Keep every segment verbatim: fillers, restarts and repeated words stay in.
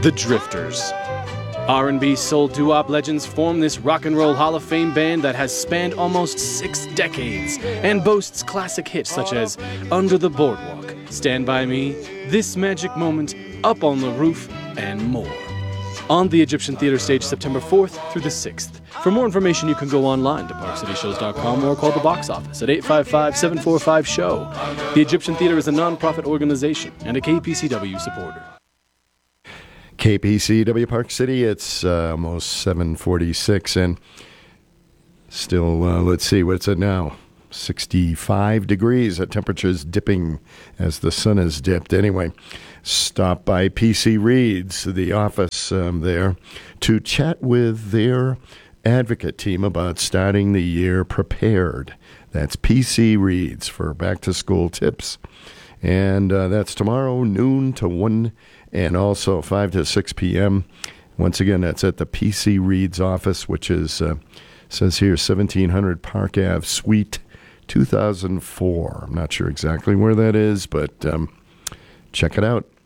The Drifters. R and B soul doo-wop legends form this rock and roll Hall of Fame band that has spanned almost six decades and boasts classic hits such as Under the Boardwalk, Stand By Me, This Magic Moment, Up on the Roof, and more. On the Egyptian Theater stage September fourth through the sixth. For more information, you can go online to park city shows dot com or call the box office at eight five five, seven four five, S H O W. The Egyptian Theater is a non-profit organization and a K P C W supporter. K P C W Park City, it's uh, almost seven forty-six, and still, uh, let's see, what's it now? sixty-five degrees. The temperature's dipping as the sun has dipped. Anyway, stop by P C Reed's, the office um, there, to chat with their advocate team about starting the year prepared. That's P C Reed's for back-to-school tips. And uh, that's tomorrow, noon to one, and also five to six p.m. Once again, that's at the P C Reed's office, which is, uh, says here, seventeen hundred Park Avenue, Suite two thousand four. I'm not sure exactly where that is, but um, check it out.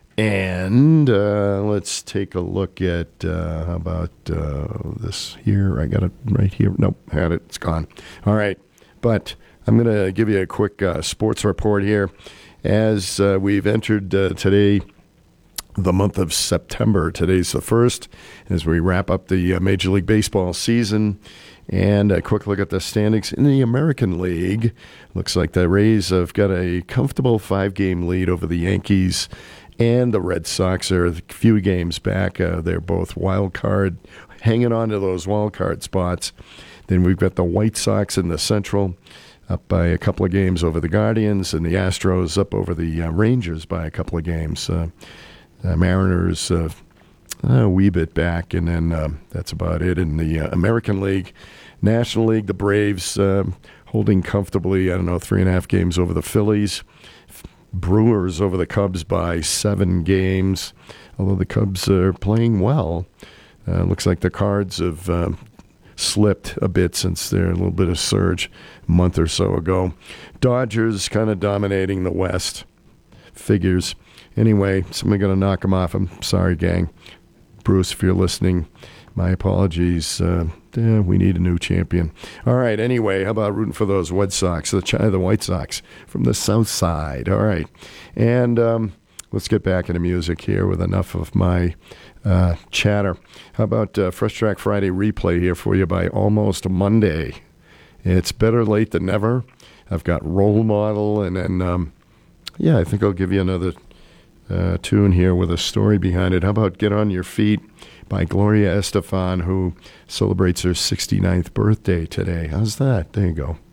And uh, let's take a look at, uh, how about uh, this here? I got it right here. Nope, had it. It's gone. All right. But I'm going to give you a quick uh, sports report here. As uh, we've entered uh, today, the month of September. Today's the first, as we wrap up the uh, Major League Baseball season. And a quick look at the standings in the American League. Looks like the Rays have got a comfortable five-game lead over the Yankees, and the Red Sox are a few games back. Uh, they're both wild card, hanging on to those wild card spots. Then we've got the White Sox in the Central, up by a couple of games over the Guardians, and the Astros up over the uh, Rangers by a couple of games. Uh, uh, Mariners uh, a wee bit back, and then uh, that's about it in the uh, American League. National League, the Braves uh, holding comfortably, I don't know, three and a half games over the Phillies. Brewers over the Cubs by seven games, although the Cubs are playing well. Uh, looks like the Cards have uh, slipped a bit since their little bit of surge a month or so ago. Dodgers kind of dominating the West. Figures. Anyway, somebody going to knock them off. I'm sorry, gang. Bruce, if you're listening, my apologies. Uh, eh, we need a new champion. All right, anyway, how about rooting for those Red Sox, the, the White Sox from the South Side? All right, and um, let's get back into music here with enough of my uh, chatter. How about uh, Fresh Track Friday replay here for you by Almost Monday? It's better late than never. I've got Role Model, and then, um, yeah, I think I'll give you another Uh, tune here with a story behind it. How about Get On Your Feet by Gloria Estefan, who celebrates her sixty-ninth birthday today. How's that? There you go.